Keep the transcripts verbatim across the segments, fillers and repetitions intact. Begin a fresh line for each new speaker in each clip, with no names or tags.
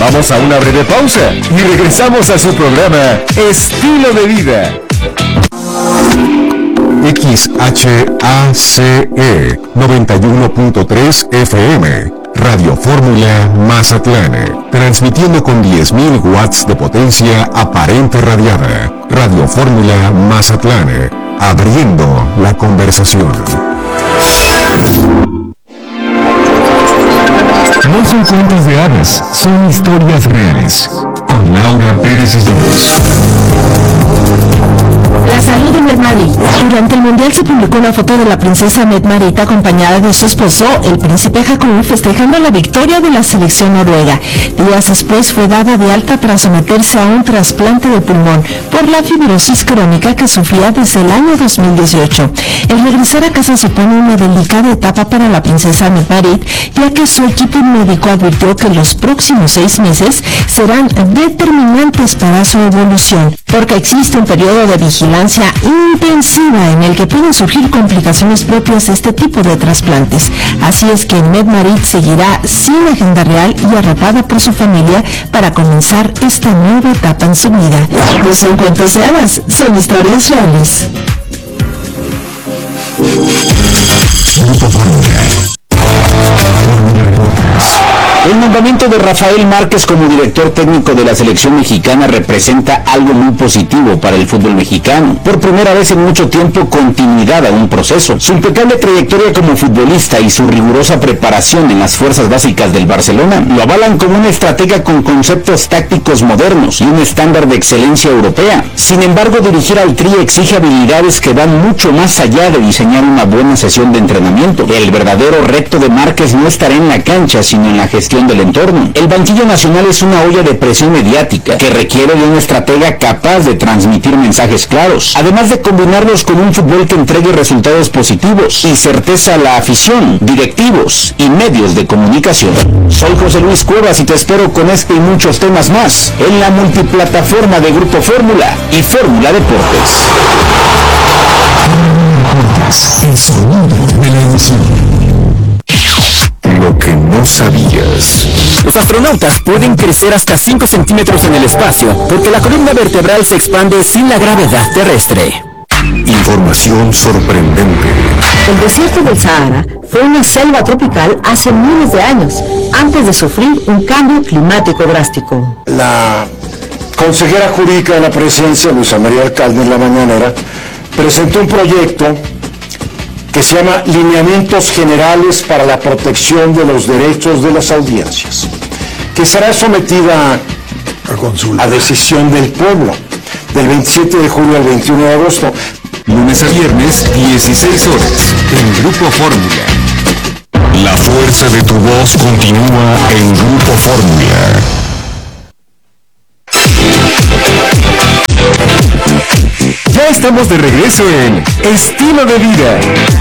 Vamos a una breve pausa y regresamos a su programa Estilo de Vida.
X H A C E noventa y uno punto tres F M, Radio Fórmula Mazatlán, transmitiendo con diez mil watts de potencia aparente radiada. Radio Fórmula Mazatlán, abriendo la conversación. No son cuentos de hadas, son historias reales. Con Laura Pérez Islas.
La salud de Medmarit. Durante el Mundial se publicó una foto de la princesa Medmarit acompañada de su esposo, el príncipe Haakon, festejando la victoria de la selección noruega. Días después fue dada de alta tras someterse a un trasplante de pulmón por la fibrosis crónica que sufría desde el año dos mil dieciocho. El regresar a casa supone una delicada etapa para la princesa Medmarit, ya que su equipo médico advirtió que los próximos seis meses serán determinantes para su evolución, porque existe un periodo de vigilancia intensiva en el que pueden surgir complicaciones propias de este tipo de trasplantes. Así es que Medmarit seguirá sin agenda real y arropada por su familia para comenzar esta nueva etapa en su vida. No son cuentos de hadas, son historias reales.
El nombramiento de Rafael Márquez como director técnico de la selección mexicana representa algo muy positivo para el fútbol mexicano. Por primera vez en mucho tiempo, continuidad a un proceso. Su impecable trayectoria como futbolista y su rigurosa preparación en las fuerzas básicas del Barcelona lo avalan como un estratega con conceptos tácticos modernos y un estándar de excelencia europea. Sin embargo, dirigir al Tri exige habilidades que van mucho más allá de diseñar una buena sesión de entrenamiento. El verdadero reto de Márquez no estará en la cancha, sino en la gestión del entorno. El banquillo nacional es una olla de presión mediática que requiere de un estratega capaz de transmitir mensajes claros, además de combinarlos con un fútbol que entregue resultados positivos y certeza a la afición, directivos y medios de comunicación. Soy José Luis Cuevas y te espero con este y muchos temas más en la multiplataforma de Grupo Fórmula y Fórmula Deportes.
El sonido de la emoción. Lo que no sabías.
Los astronautas pueden crecer hasta cinco centímetros en el espacio porque la columna vertebral se expande sin la gravedad terrestre.
Información sorprendente.
El desierto del Sahara fue una selva tropical hace miles de años, antes de sufrir un cambio climático drástico.
La consejera jurídica de la presidencia, Luisa María Alcalde, en la mañanera, presentó un proyecto que se llama Lineamientos Generales para la Protección de los Derechos de las Audiencias, que será sometida a, consulta. a decisión del pueblo, del veintisiete de julio al veintiuno de agosto.
Lunes a viernes, dieciséis horas, en Grupo Fórmula. La fuerza de tu voz continúa en Grupo Fórmula.
Ya estamos de regreso en Estilo de Vida.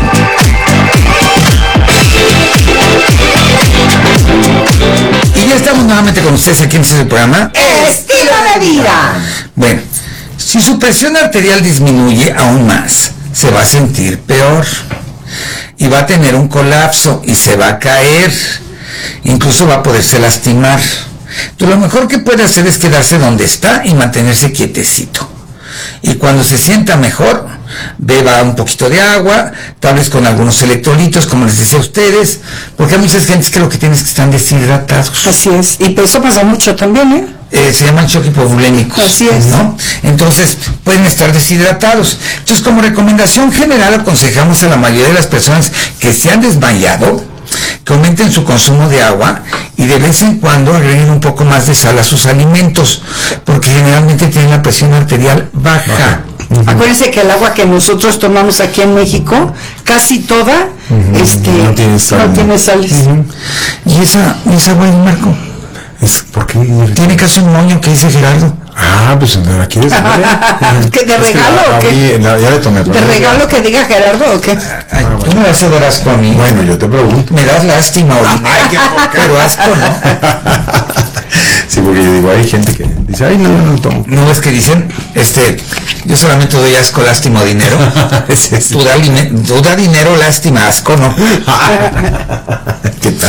Y ya estamos nuevamente con ustedes aquí en este programa
¡Estilo de Vida!
Bueno, si su presión arterial disminuye aún más, se va a sentir peor y va a tener un colapso y se va a caer, incluso va a poderse lastimar. Entonces, lo mejor que puede hacer es quedarse donde está y mantenerse quietecito. Y cuando se sienta mejor, beba un poquito de agua, tal vez con algunos electrolitos, como les decía a ustedes, porque hay muchas gentes que lo que tienen es que están deshidratados.
Así es, y pues eso pasa mucho también, ¿eh?
Eh, se llaman shock hipovolémicos.
Así es.
¿No? Entonces, pueden estar deshidratados. Entonces, como recomendación general, aconsejamos a la mayoría de las personas que se han desmayado, que aumenten su consumo de agua y de vez en cuando agreguen un poco más de sal a sus alimentos, porque generalmente tienen la presión arterial baja.
Uh-huh. Acuérdense que el agua que nosotros tomamos aquí en México, casi toda, uh-huh. este, no tiene sal. No tiene sales.
Uh-huh. Y esa, esa agua, Marco,
es porque
tiene casi un moño que dice Gerardo.
Ah, pues ¿no la quieres ver?
¿Que de regalo o qué?
La, ya le tomé.
¿De regalo que diga Gerardo o qué?
Ay, tú me vas a dar asco a mí.
Bueno, yo te pregunto.
Me das lástima, Odinero.
Ay, qué poca.
Pero asco, ¿no?
Sí, porque yo digo, hay gente que dice, ay, no, no, no tomo.
No, es que dicen, este, yo solamente doy asco, lástima o dinero.
Sí, sí.
Tú, da, tú da dinero, lástima, asco, ¿no?
¿Qué tal?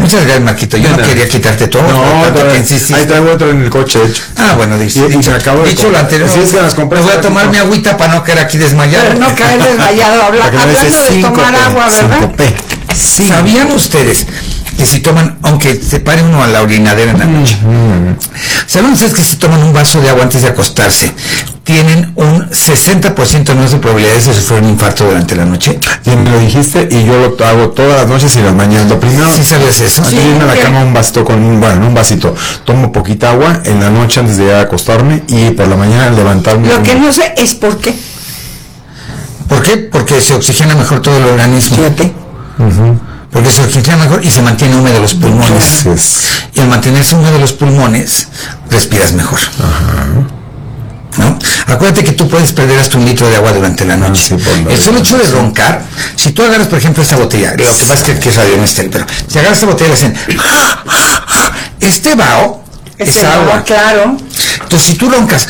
Muchas gracias, Marquito. Yo no, no quería quitarte todo.
No, ahí traigo otro en el coche hecho.
Ah, bueno, dice.
Y, y se acabó de
dicho lo anterior.
Si es que las compré.
Voy a tomar mi agüita para no caer aquí desmayado.
Pero no caer desmayado. Habla, hablando de tomar agua, ¿verdad?
Sí. ¿Sabían ustedes que si toman, aunque se pare uno a la orinadera en la noche, uh-huh. ¿saben ustedes que si toman un vaso de agua antes de acostarse, tienen un sesenta por ciento menos de probabilidades de sufrir un infarto durante la noche?
Y me lo dijiste y yo lo hago todas las noches y las mañanas. Lo primero,
¿sí sabes eso?
Antes de irme a la cama un vasito con un, bueno, un vasito, tomo poquita agua en la noche antes de ir a acostarme y por la mañana levantarme.
Lo que no sé es por qué.
¿Por qué? Porque se oxigena mejor todo el organismo.
Fíjate.
Uh-huh. Porque se oxigena mejor y se mantiene húmedo los pulmones.
Yes.
Y al mantenerse húmedo los pulmones, respiras mejor. Uh-huh. ¿No? Acuérdate que tú puedes perder hasta un litro de agua durante la noche. Ah, sí, el solo hecho de roncar, si tú agarras, por ejemplo, esta botella, lo que pasa es que aquí es radio estéril, pero si agarras esta botella y hacen este vaho es, es agua.
Claro.
Entonces, si tú roncas,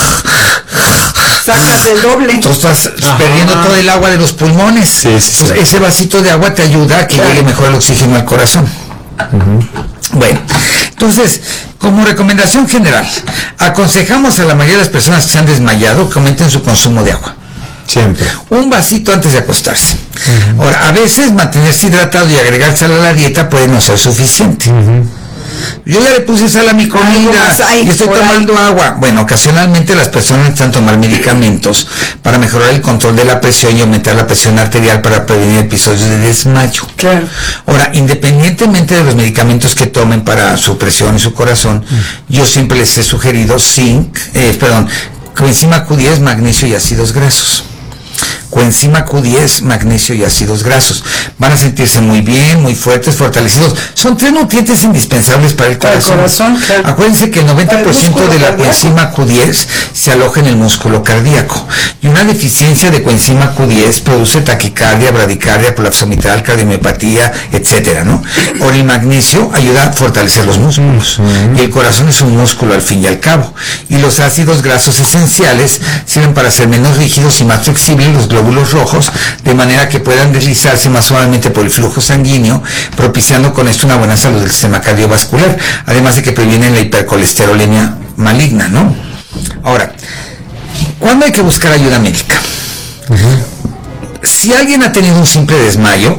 sacas el doble.
Entonces estás Ajá. perdiendo todo el agua de los pulmones.
Sí, sí,
Entonces, sí. ese vasito de agua te ayuda a que claro. llegue mejor el oxígeno al corazón. Uh-huh. Bueno, entonces, como recomendación general, aconsejamos a la mayoría de las personas que se han desmayado que aumenten su consumo de agua.
Siempre.
Un vasito antes de acostarse. Uh-huh. Ahora, a veces mantenerse hidratado y agregar sal a la dieta puede no ser suficiente. Uh-huh. Yo ya le puse sal a mi comida y estoy tomando agua. Bueno, ocasionalmente las personas necesitan tomar medicamentos para mejorar el control de la presión y aumentar la presión arterial para prevenir episodios de desmayo.
Claro.
Ahora, independientemente de los medicamentos que tomen para su presión y su corazón, mm. yo siempre les he sugerido zinc, eh, perdón, coenzima Q diez, magnesio y ácidos grasos. Coenzima Q diez, magnesio y ácidos grasos. Van a sentirse muy bien, muy fuertes, fortalecidos. Son tres nutrientes indispensables para el corazón.
El corazón, claro.
Acuérdense que el noventa por ciento de la cardíaco. coenzima Q diez se aloja en el músculo cardíaco. Y una deficiencia de coenzima Q diez produce taquicardia, bradicardia, colapso mitral, cardiomiopatía, etcétera, ¿no? O el magnesio ayuda a fortalecer los músculos. Uh-huh. Y el corazón es un músculo al fin y al cabo. Y los ácidos grasos esenciales sirven para hacer menos rígidos y más flexibles los glóbulos rojos, de manera que puedan deslizarse más suavemente por el flujo sanguíneo, propiciando con esto una buena salud del sistema cardiovascular, además de que previenen la hipercolesterolemia maligna, ¿no? Ahora, ¿cuándo hay que buscar ayuda médica? Uh-huh. Si alguien ha tenido un simple desmayo,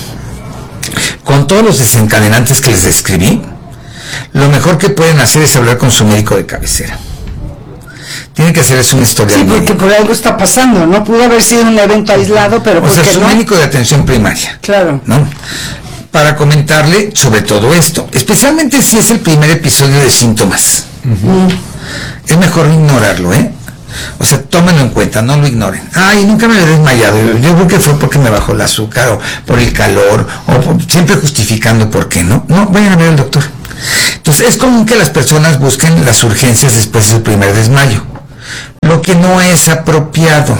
con todos los desencadenantes que les describí, lo mejor que pueden hacer es hablar con su médico de cabecera. Tiene que hacerles un historial.
Sí, porque médico. Por algo está pasando, ¿no? Pudo haber sido un evento aislado, pero
o sea, su
no?
médico de atención primaria.
Claro.
¿No? Para comentarle sobre todo esto, especialmente si es el primer episodio de síntomas. Uh-huh. Es mejor ignorarlo, ¿eh? O sea, tómenlo en cuenta, no lo ignoren. Ay, nunca me había desmayado. Yo creo que fue porque me bajó el azúcar o por el calor, o por, siempre justificando por qué, ¿no? No, vayan a ver al doctor. Entonces, es común que las personas busquen las urgencias después del primer desmayo, lo que no es apropiado.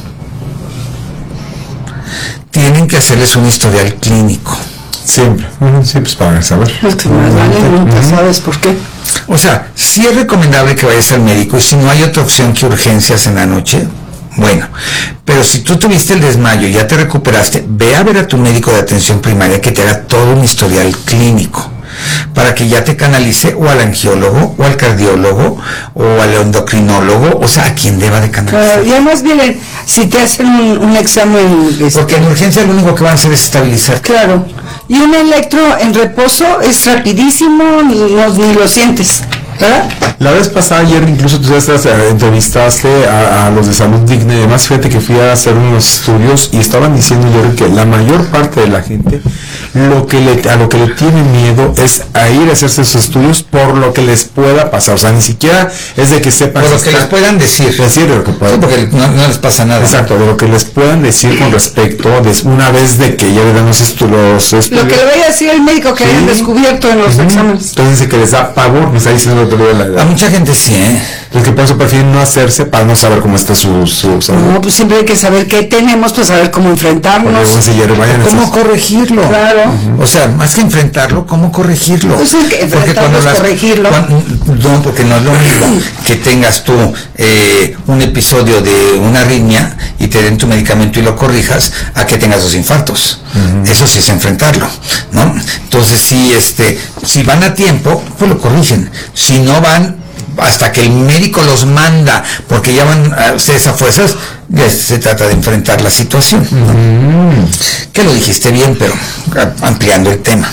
Tienen que hacerles un historial clínico.
Siempre. Uh-huh. Sí, pues para saber.
Es que más vale, nunca uh-huh. sabes por qué.
O sea, sí es recomendable que vayas al médico y si no hay otra opción que urgencias en la noche, bueno. Pero si tú tuviste el desmayo y ya te recuperaste, ve a ver a tu médico de atención primaria que te haga todo un historial clínico, para que ya te canalice o al angiólogo, o al cardiólogo, o al endocrinólogo, o sea, a quien deba de canalizar.
Claro, y además, miren, si te hacen un, un examen... Este,
porque en urgencia lo único que van a hacer es estabilizar.
Claro, y un electro en reposo es rapidísimo, ni, ni lo sientes, ¿verdad?
La vez pasada, ayer, incluso tú estás, eh, entrevistaste a, a los de Salud Digna y demás. Fíjate que fui a hacer unos estudios y estaban diciendo yo que la mayor parte de la gente lo que le, a lo que le tiene miedo es a ir a hacerse esos estudios por lo que les pueda pasar. O sea, ni siquiera es de que sepan.
Por lo que les puedan decir.
Decir lo que puedan.
Sí, porque no, no les pasa nada.
Exacto, de lo que les puedan decir con respecto, de, una vez de que ya le dan los estudios.
Lo que le vaya a decir el médico que sí. hayan descubierto en los uh-huh. exámenes.
Entonces dice que les da pavor, me está diciendo lo de la edad.
A mucha gente sí, ¿eh?
Es que por eso prefieren no hacerse para no saber cómo está su, su salud.
No, pues siempre hay que saber qué tenemos para saber cómo enfrentarnos.
¿Cómo estos... corregirlo?
Claro.
Uh-huh. O sea, más que enfrentarlo, ¿cómo corregirlo?
Pues es que porque cuando las, corregirlo.
Cuando, no, porque no es lo mismo que tengas tú eh, un episodio de una arritmia y te den tu medicamento y lo corrijas, a que tengas dos infartos. Uh-huh. Eso sí es enfrentarlo, ¿no? Entonces, si este, si van a tiempo, pues lo corrigen. Si no van, hasta que el médico los manda, porque ya van a ustedes a fuerzas, ya se trata de enfrentar la situación, ¿no? Uh-huh. Que lo dijiste bien, pero ampliando el tema.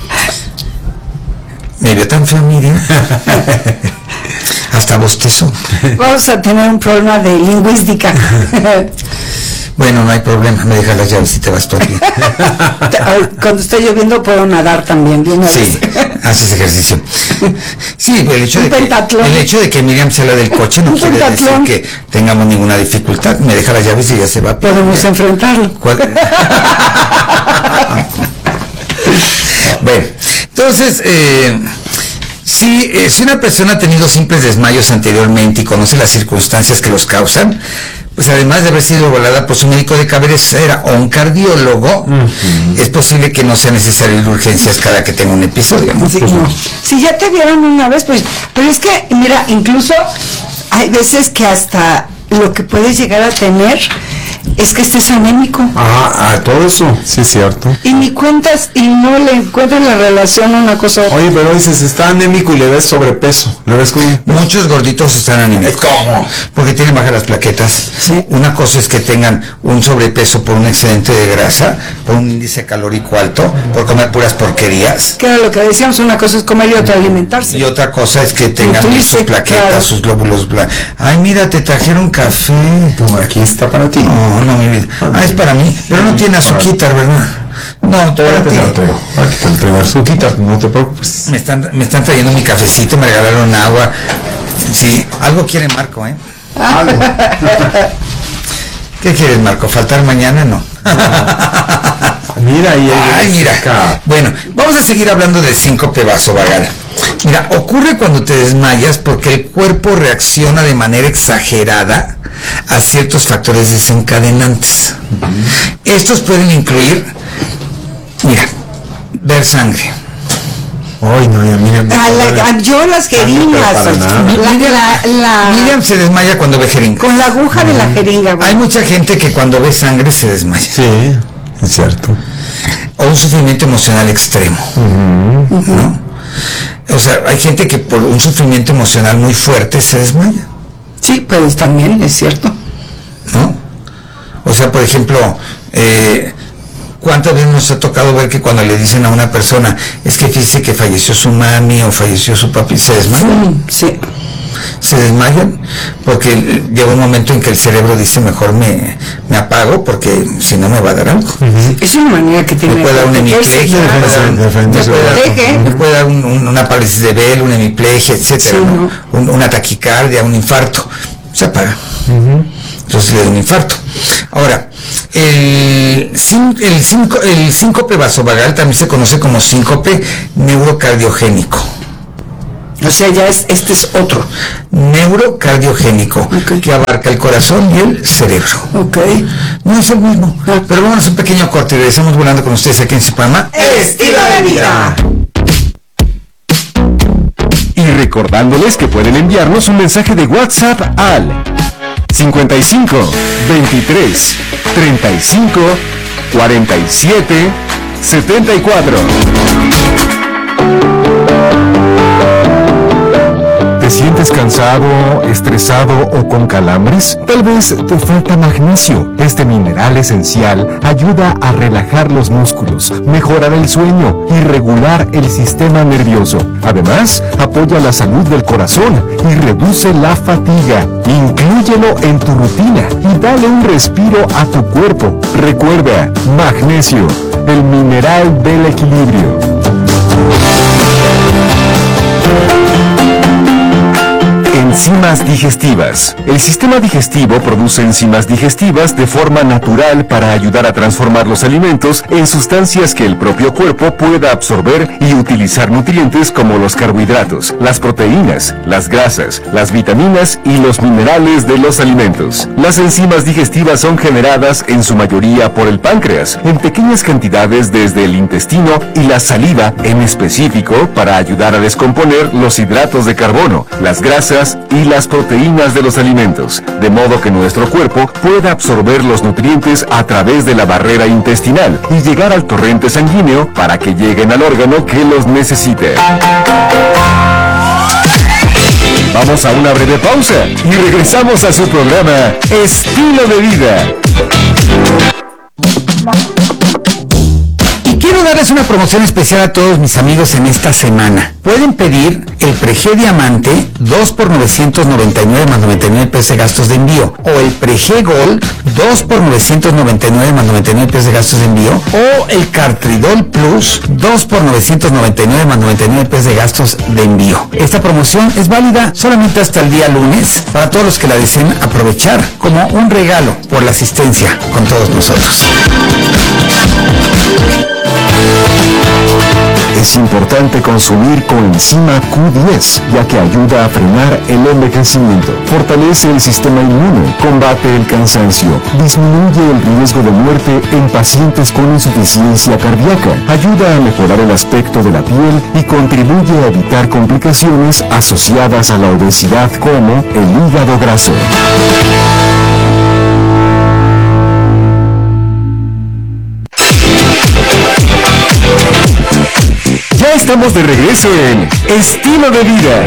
Me vio tan feo, Miriam. Hasta bostezo.
Vamos a tener un problema de lingüística.
Bueno, no hay problema, me dejas las llaves y te vas por aquí.
Cuando esté lloviendo puedo nadar también, bien.
Sí, haces ejercicio. Sí, el hecho, de que, el hecho de que Miriam se la del coche no quiere decir que tengamos ninguna dificultad. Me deja las llaves y ya se va.
Podemos enfrentarlo.
¿Cuál? Bueno, entonces, eh, si, eh, si una persona ha tenido simples desmayos anteriormente y conoce las circunstancias que los causan, pues además de haber sido evaluada por su médico de cabecera o un cardiólogo, uh-huh, es posible que no sea necesario ir a urgencias cada que tenga un episodio, ¿no?
Sí, no. Si ya te vieron una vez, pues, pero es que, mira, incluso hay veces que hasta lo que puedes llegar a tener es que estés anémico.
Ah, ah, todo eso, sí es cierto.
Y ni cuentas y no le encuentras la relación a una cosa.
Oye, pero dices, está anémico y le ves sobrepeso. ¿Le ves como?
Muchos gorditos están anémicos.
¿Cómo?
Porque tienen bajas las plaquetas. Sí. Una cosa es que tengan un sobrepeso por un excedente de grasa, por un índice calórico alto, por comer puras porquerías.
Que era lo que decíamos, una cosa es comer y otra alimentarse.
Y otra cosa es que tengan sus plaquetas, claro, sus glóbulos blancos. Ay, mira, te trajeron café.
Toma, aquí está para ti.
No, no, mi vida. Ah, es para mí, pero no tiene azuquitar, ¿verdad? No,
te voy a pedir otro. Aquí te entrego azuquitar, no te preocupes.
Me están, me están trayendo mi cafecito, me regalaron agua. Sí, algo quiere Marco, ¿eh? Algo. ¿Qué quieres, Marco? ¿Faltar mañana? No.
Mira, ahí
Ay, mira acá. Bueno, vamos a seguir hablando del síncope vasovagal. Mira, ocurre cuando te desmayas porque el cuerpo reacciona de manera exagerada a ciertos factores desencadenantes. Uh-huh. Estos pueden incluir, mira, ver sangre.
Ay, no, ya, Miriam.
A la, a, yo las jeringas. La, la, la,
Miriam se desmaya cuando ve jeringas.
Con la aguja uh-huh. de la jeringa.
Bueno. Hay mucha gente que cuando ve sangre se desmaya.
Sí, es cierto.
O un sufrimiento emocional extremo. Uh-huh. Uh-huh. ¿No? O sea, hay gente que por un sufrimiento emocional muy fuerte se desmaya.
Sí, pues también es cierto.
¿No? O sea, por ejemplo, eh, ¿cuántas veces nos ha tocado ver que cuando le dicen a una persona, es que fíjese que falleció su mami o falleció su papi, se desmayan?
Sí, sí.
Se desmayan porque llega un momento en que el cerebro dice, mejor me, me apago porque si no me va a dar algo.
Uh-huh. Es una manera que tiene.
Me puede dar una hemiplegia, me puede dar un, un, una parálisis de velo, una hemiplegia, etcétera, sí, ¿no? un, una taquicardia, un infarto, se apaga. Uh-huh. Entonces le da un infarto. Ahora, el, el, cinco, el síncope vasovagal también se conoce como síncope neurocardiogénico.
O sea, ya es, este es otro.
Neurocardiogénico, okay, que abarca el corazón y el cerebro.
Ok.
No es el mismo. Ah. Pero vamos a un pequeño corte y regresamos volando con ustedes aquí en su programa
Estilo de Vida.
Y recordándoles que pueden enviarnos un mensaje de WhatsApp al cincuenta y cinco, veintitrés, treinta y cinco, cuarenta y siete, setenta y cuatro. ¿Te sientes cansado, estresado o con calambres? Tal vez te falta magnesio. Este mineral esencial ayuda a relajar los músculos, mejorar el sueño y regular el sistema nervioso. Además, apoya la salud del corazón y reduce la fatiga. Inclúyelo en tu rutina y dale un respiro a tu cuerpo. Recuerda, magnesio, el mineral del equilibrio. Enzimas digestivas. El sistema digestivo produce enzimas digestivas de forma natural para ayudar a transformar los alimentos en sustancias que el propio cuerpo pueda absorber y utilizar nutrientes como los carbohidratos, las proteínas, las grasas, las vitaminas y los minerales de los alimentos. Las enzimas digestivas son generadas en su mayoría por el páncreas, en pequeñas cantidades desde el intestino y la saliva en específico para ayudar a descomponer los hidratos de carbono, las grasas y y las proteínas de los alimentos, de modo que nuestro cuerpo pueda absorber los nutrientes a través de la barrera intestinal y llegar al torrente sanguíneo para que lleguen al órgano que los necesite. Vamos a una breve pausa y regresamos a su programa Estilo de Vida.
Y quiero darles una promoción especial a todos mis amigos en esta semana. Pueden pedir el Prege Diamante dos por novecientos noventa y nueve más noventa y nueve pesos de gastos de envío, o el Prege Gold dos por novecientos noventa y nueve más noventa y nueve pesos de gastos de envío, o el Cartridol Plus dos por novecientos noventa y nueve más noventa y nueve pesos de gastos de envío. Esta promoción es válida solamente hasta el día lunes para todos los que la deseen aprovechar como un regalo por la asistencia con todos nosotros.
Es importante consumir coenzima Q diez, ya que ayuda a frenar el envejecimiento, fortalece el sistema inmune, combate el cansancio, disminuye el riesgo de muerte en pacientes con insuficiencia cardíaca, ayuda a mejorar el aspecto de la piel y contribuye a evitar complicaciones asociadas a la obesidad como el hígado graso. Ya estamos de regreso en Estilo de Vida.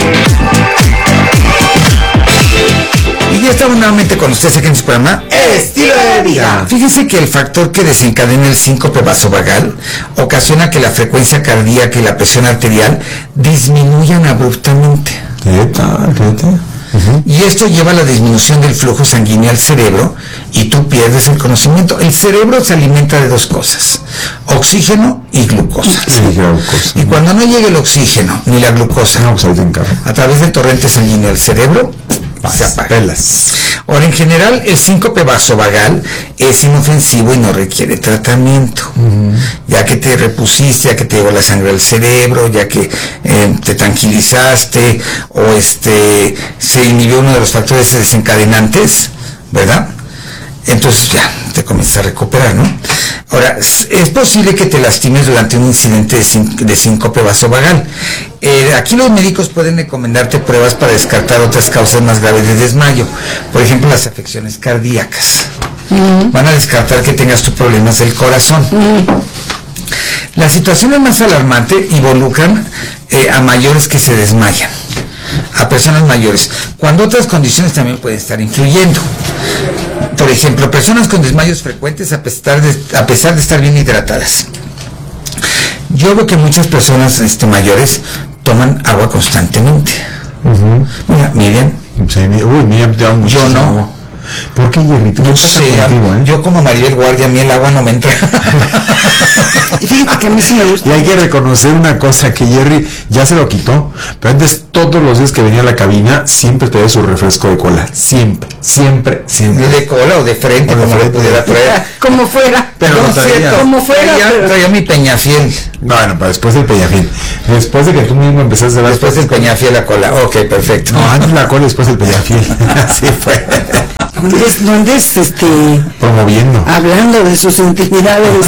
Y ya estamos nuevamente con ustedes aquí en su programa Estilo de Vida. Fíjense que el factor que desencadena el síncope vasovagal ocasiona que la frecuencia cardíaca y la presión arterial disminuyan abruptamente.
¿Qué tal? ¿Qué tal? Uh-huh.
Y esto lleva a la disminución del flujo sanguíneo al cerebro y tú pierdes el conocimiento. El cerebro se alimenta de dos cosas: oxígeno y glucosa.
Sí, glucosa.
Y cuando no llegue el oxígeno ni la glucosa
no, pues ahí te encargo.
a través del torrente sanguíneo al cerebro, se apaga. Ahora, en general, el síncope vasovagal es inofensivo y no requiere tratamiento, uh-huh. ya que te repusiste, ya que te llegó la sangre al cerebro, ya que eh, te tranquilizaste, o este se inhibió uno de los factores desencadenantes, ¿verdad? Entonces ya te comienzas a recuperar, ¿no? Ahora, es posible que te lastimes durante un incidente de, sin, de síncope vasovagal. Eh, aquí los médicos pueden recomendarte pruebas para descartar otras causas más graves de desmayo, por ejemplo las afecciones cardíacas. Mm. Van a descartar que tengas tus problemas del corazón. Mm. Las situaciones más alarmantes involucran eh, a mayores que se desmayan, a personas mayores, cuando otras condiciones también pueden estar influyendo. Por ejemplo, personas con desmayos frecuentes a pesar de, a pesar de estar bien hidratadas. Yo veo que muchas personas este, mayores toman agua constantemente. Uh-huh. Mira, Miriam.
Sí, uy, Miriam, te da mucho.
Yo no. Agua.
¿Por qué, Jerry?
Yo, sé, contigo, ¿eh? Yo como Maribel Guardia, a mí el agua no me entra.
Fíjate que a mí sí me gusta.
Y hay que reconocer una cosa, que Jerry ya se lo quitó, pero antes todos los días que venía a la cabina siempre traía su refresco de cola. Siempre, siempre, siempre.
¿De cola o de frente? O de como frente, lo pudiera traer.
Como fuera.
Pero no, cierto, como fuera. Traía, pero... traía mi Peñafiel.
Bueno, pero después del Peñafiel. Después de que tú mismo empezaste a dar...
Después del Peñafiel la cola. Ok, perfecto.
No, antes la cola, después del Peñafiel. Así fue.
¿Dónde es, dónde es este
promoviendo?
Hablando de sus intimidades.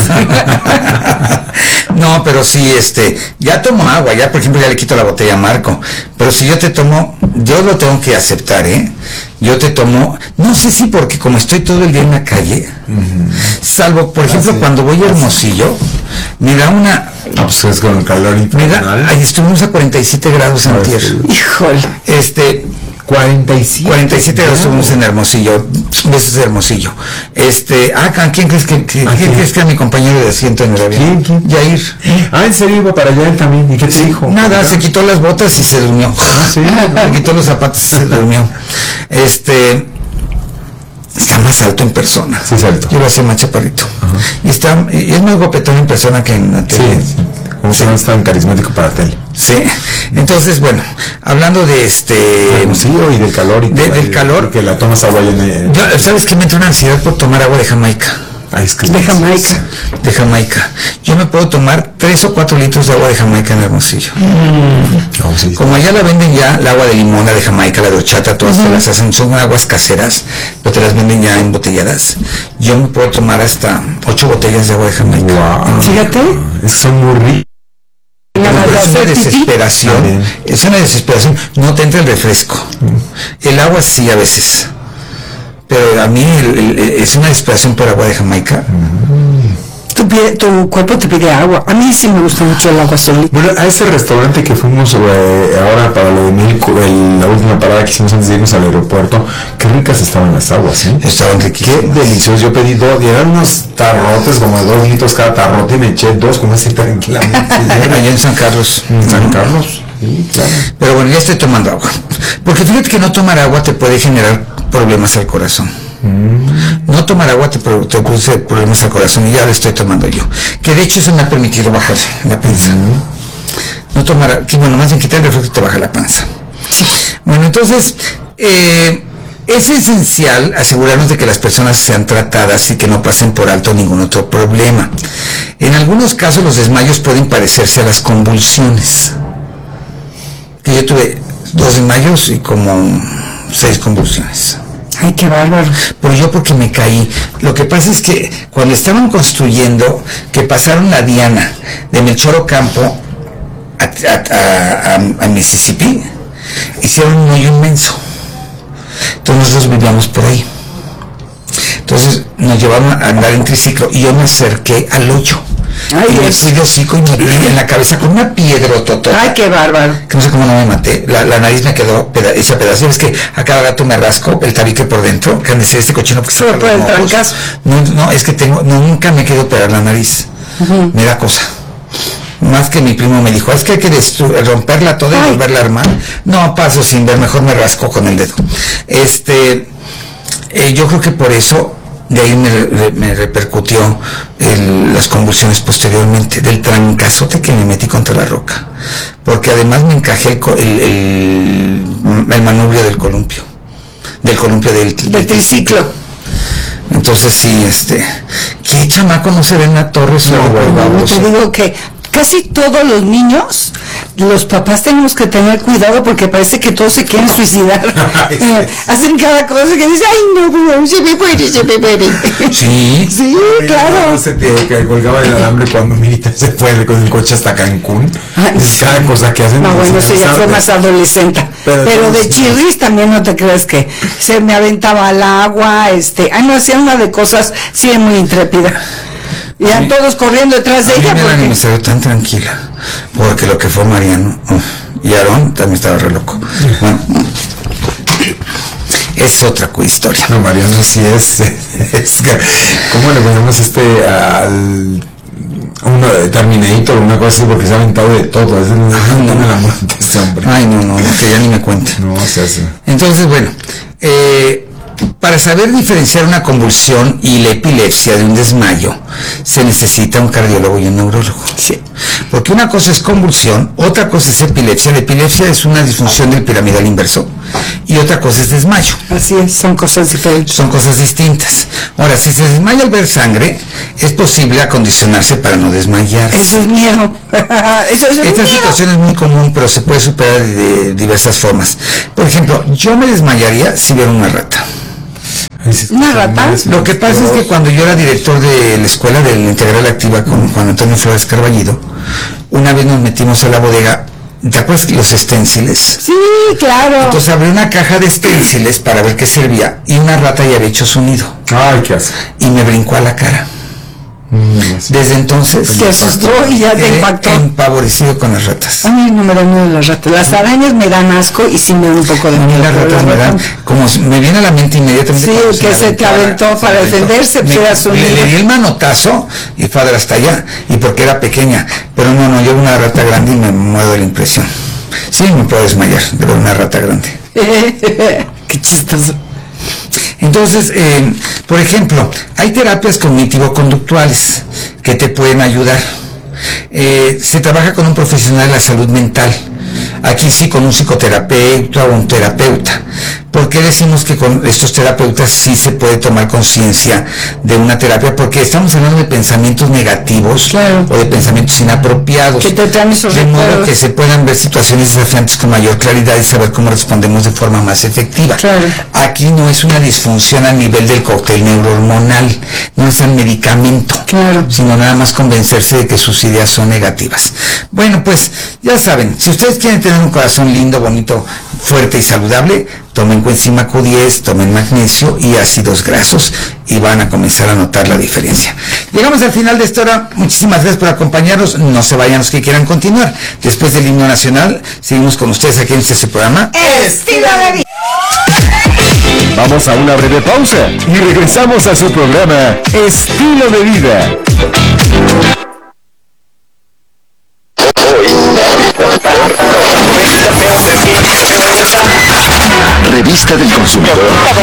No, pero sí, este, ya tomo agua, ya por ejemplo ya le quito la botella a Marco, pero si yo te tomo, yo lo tengo que aceptar, ¿eh? Yo te tomo, no sé si porque como estoy todo el día en la calle, uh-huh. salvo por ejemplo ah, sí. cuando voy a Hermosillo, me da una...
No, pues es con el calor infernal.
Ahí estuvimos a cuarenta y siete grados en tierra.
Híjole.
Este...
cuarenta y siete.
cuarenta y siete grados estuvimos en Hermosillo, besos de Hermosillo. Este, ah, ¿quién crees que, que, ¿quién crees que era mi compañero de asiento en el avión?
¿Quién? ¿Quién?
Yair.
Ah, ¿en serio iba para allá él también? ¿Y qué te dijo?
Nada, se quitó las botas y se durmió.
Ah, sí.
Se quitó los zapatos y se durmió. Este, está más alto en persona.
Sí, es alto.
Yo lo hacía más chaparrito. Uh-huh. Y está, y es más guapetón en persona que en la tele.
Sí, sí. Como sí. No es tan carismático para tele.
Sí, entonces bueno, hablando de este
sí, y del calor y
de, del calor,
que la tomas agua en el...
Yo, ¿sabes qué? Me entra una ansiedad por tomar agua de Jamaica.
Ay, es que
de Jamaica.
De Jamaica. Yo me puedo tomar tres o cuatro litros de agua de Jamaica en Hermosillo. Mm. Oh, sí, como allá la venden ya, el agua de limón, la de Jamaica, la de horchata, todas uh-huh. te las hacen, son aguas caseras, pero te las venden ya embotelladas. Yo me puedo tomar hasta ocho botellas de agua de Jamaica.
Wow.
Fíjate.
Es que son muy ricas.
Pero es una desesperación, es una desesperación, no te entra el refresco. El agua sí a veces, pero a mí el, el, es una desesperación por agua de Jamaica.
Tu, pie, tu cuerpo te pide agua. A mí sí me gusta mucho el agua solita.
Bueno, a ese restaurante que fuimos eh, ahora para lo de México, el, la última parada que hicimos antes de irnos al aeropuerto, qué ricas estaban las aguas, ¿eh?
Estaban riquísimas.
Qué delicioso. Yo pedí dos, y eran unos tarrotes como de dos litros cada tarrote y me eché dos como así tranquilamente.
Allá en San Carlos.
En San Carlos. Sí, claro.
Pero bueno, ya estoy tomando agua. Porque fíjate que no tomar agua te puede generar problemas al corazón. Mm. No tomar agua te, te produce problemas al corazón y ya lo estoy tomando yo. Que de hecho eso me ha permitido bajar la panza. Mm. No tomar, que bueno, más bien quitar el refresco te baja la panza. Bueno, entonces, eh, es esencial asegurarnos de que las personas sean tratadas y que no pasen por alto ningún otro problema. En algunos casos los desmayos pueden parecerse a las convulsiones. Que yo tuve dos desmayos y como seis convulsiones.
Ay, qué bárbaro.
Pero yo porque me caí. Lo que pasa es que cuando estaban construyendo, que pasaron la Diana de Melchor Ocampo a, a, a, a, a Mississippi, hicieron un hoyo inmenso. Entonces nosotros vivíamos por ahí. Entonces nos llevaron a andar en triciclo y yo me acerqué al hoyo. Ay, y me fui de hocico y me di en la cabeza con una piedra totota.
Ay, qué bárbaro.
Que no sé cómo no me maté. La, la nariz me quedó peda esa pedazo. Es que a cada rato me rasco el tabique por dentro. Que han de ser este cochino que
se por el trancazo.
No, no, es que tengo, no, nunca me quedo operar la nariz. Uh-huh. Me da cosa. Más que mi primo me dijo, es que hay que romperla toda y Ay. volverla a armar. No, paso sin ver, mejor me rasco con el dedo. Este, eh, yo creo que por eso de ahí me, me repercutió el, las convulsiones posteriormente, del trancazote que me metí contra la roca, porque además me encajé el, el, el, el manubrio del columpio, del columpio del,
del, del triciclo.
Entonces sí, este, ¿qué chamaco no se ve en la torre?
No, no, te digo que casi todos los niños, los papás tenemos que tener cuidado porque parece que todos se quieren suicidar. eh, hacen cada cosa que dicen, ay no, no, se me muere, se me muere.
Sí,
sí,
Ay,
claro.
No, se te que colgaba el alambre cuando Mirita se fue con el coche hasta Cancún. Ay, es cada cosa que hacen.
No, bueno, sí, ya fue más adolescente. Pero, Pero de chirris también no te crees que se me aventaba al agua, este, ay no, hacía una de cosas, sí, muy intrépida. Y ya mí, todos corriendo detrás de ella.
Porque me salió tan tranquila, porque lo que fue Mariano uf, y Aarón también estaba re loco. Bueno, es otra historia.
No, Mariano sí es, es ¿cómo le ponemos este al uno de Terminator, una cosa así, porque se ha aventado de todo? Es no, no, no, la muerte este hombre.
Ay, no, no, que ya ni me cuenta.
No, se hace.
Entonces, bueno, eh para saber diferenciar una convulsión y la epilepsia de un desmayo, se necesita un cardiólogo y un neurólogo. Sí. Porque una cosa es convulsión, otra cosa es epilepsia. La epilepsia es una disfunción del piramidal inverso y otra cosa es desmayo.
Así es, son cosas diferentes.
Son cosas distintas. Ahora, si se desmaya al ver sangre, es posible acondicionarse para no desmayarse.
Eso es miedo. Eso es
Esta
miedo.
situación es muy común, pero se puede superar de diversas formas. Por ejemplo, yo me desmayaría si viera una rata.
¿Una rata?
Lo que pasa es que cuando yo era director de la escuela de la Integral Activa con Juan Antonio Flores Carballido, una vez nos metimos a la bodega, ¿te acuerdas los esténciles?
Sí, claro.
Entonces abrí una caja de esténciles para ver qué servía y una rata ya había hecho su nido.
Ay, qué hace.
Y me brincó a la cara. Desde entonces
te asustó y ya te impactó.
Empavorecido con las ratas.
A mí no me dan miedo las ratas. Las arañas me dan asco y sí me dan un poco de miedo.
Las ratas me dan, como me viene a la mente inmediatamente.
Sí, que se te aventó para defenderse,
me,
pues,
le, le di el manotazo y fue hasta allá, y porque era pequeña. Pero no, no, yo veo una rata grande y me muevo de la impresión. Sí, me puedo desmayar de ver una rata grande.
Qué chistoso.
Entonces, eh, por ejemplo, hay terapias cognitivo-conductuales que te pueden ayudar. Eh, se trabaja con un profesional de la salud mental, aquí sí con un psicoterapeuta o un terapeuta. ¿Por qué decimos que con estos terapeutas sí se puede tomar conciencia de una terapia? Porque estamos hablando de pensamientos negativos, claro, o de pensamientos inapropiados, que te traen esos de modo que se puedan ver situaciones desafiantes con mayor claridad y saber cómo respondemos de forma más efectiva. Claro. Aquí no es una disfunción a nivel del cóctel neurohormonal, no es el medicamento, claro, sino nada más convencerse de que sus ideas son negativas. Bueno, pues ya saben, si ustedes quieren tener un corazón lindo, bonito, fuerte y saludable, tomen coenzima Q diez, tomen magnesio y ácidos grasos y van a comenzar a notar la diferencia. Llegamos al final de esta hora. Muchísimas gracias por acompañarnos. No se vayan los que quieran continuar. Después del himno nacional, seguimos con ustedes aquí en este programa
Estilo de Vida.
Vamos a una breve pausa y regresamos a su programa Estilo de Vida.
Revista del Consumidor.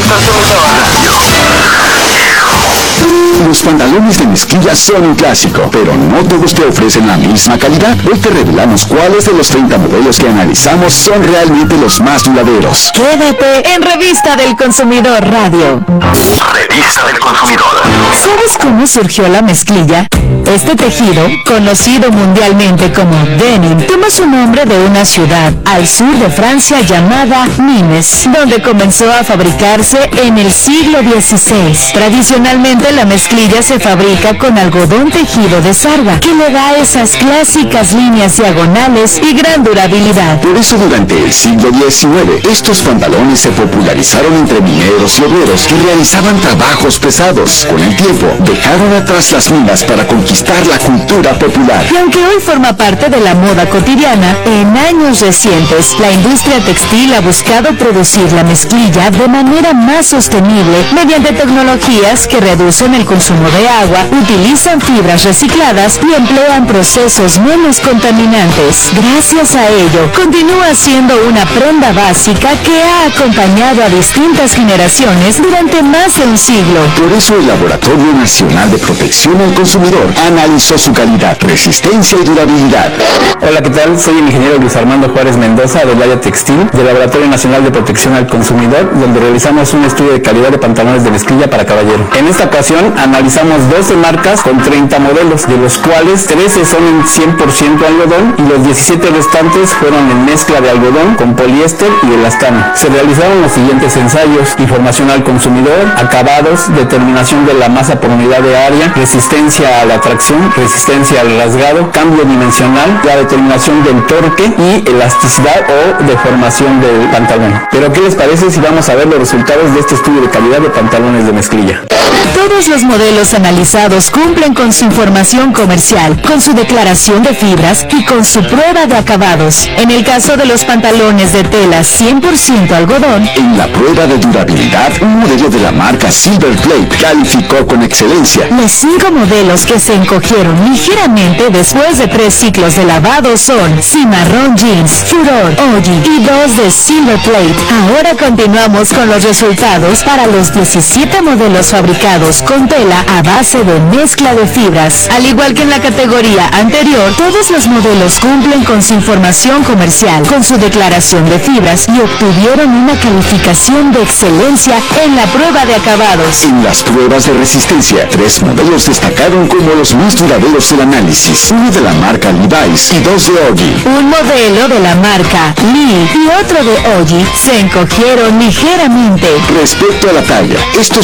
Los pantalones de mezclilla son un clásico, pero no todos te ofrecen la misma calidad. Hoy te revelamos cuáles de los treinta modelos que analizamos son realmente los más duraderos.
Quédate en Revista del Consumidor Radio.
Revista del Consumidor.
¿Sabes cómo surgió la mezclilla? Este tejido, conocido mundialmente como denim, toma su nombre de una ciudad al sur de Francia llamada Nimes, donde comenzó a fabricarse en el siglo dieciséis. Tradicionalmente la mezclilla se fabrica con algodón tejido de sarga, que le da esas clásicas líneas diagonales y gran durabilidad.
Por eso durante el siglo diecinueve, estos pantalones se popularizaron entre mineros y obreros que realizaban trabajos pesados. Con el tiempo, dejaron atrás las minas para conquistar la cultura popular.
Y aunque hoy forma parte de la moda cotidiana, en años recientes, la industria textil ha buscado producir la mezclilla de manera más sostenible mediante tecnologías que reducen el consumo de agua, utilizan fibras recicladas y emplean procesos menos contaminantes. Gracias a ello, continúa siendo una prenda básica que ha acompañado a distintas generaciones durante más de un siglo.
Por eso el Laboratorio Nacional de Protección al Consumidor analizó su calidad, resistencia y durabilidad.
Hola, ¿qué tal? Soy el ingeniero Luis Armando Juárez Mendoza del área textil del Laboratorio Nacional de Protección al Consumidor, donde realizamos un estudio de calidad de pantalones de mezclilla para caballero. En esta ocasión analizamos doce marcas con treinta modelos, de los cuales trece son en cien por ciento algodón y los diecisiete restantes fueron en mezcla de algodón con poliéster y elastano. Se realizaron los siguientes ensayos: información al consumidor, acabados, determinación de la masa por unidad de área, resistencia a la tracción, resistencia al rasgado, cambio dimensional, la determinación del torque y elasticidad o deformación del pantalón. Pero ¿qué les parece si vamos a ver los resultados de este estudio de calidad de pantalones de mezclilla?
Todos los modelos analizados cumplen con su información comercial, con su declaración de fibras y con su prueba de acabados. En el caso de los pantalones de tela cien por ciento algodón,
en la prueba de durabilidad, un modelo de la marca Silver Plate calificó con excelencia.
Los cinco modelos que se encogieron ligeramente después de tres ciclos de lavado son Cimarrón Jeans, Furor, Oggi y dos de Silver Plate. Ahora continuamos con los resultados para los diecisiete modelos fabricados con tela a base de mezcla de fibras. Al igual que en la categoría anterior, todos los modelos cumplen con su información comercial, con su declaración de fibras y obtuvieron una calificación de excelencia en la prueba de acabados.
En las pruebas de resistencia, tres modelos destacaron como los más duraderos del análisis: uno de la marca Levi's y dos de Oggi.
Un modelo de la marca Lee y otro de Oggi se encogieron ligeramente.
Respecto a la talla, estos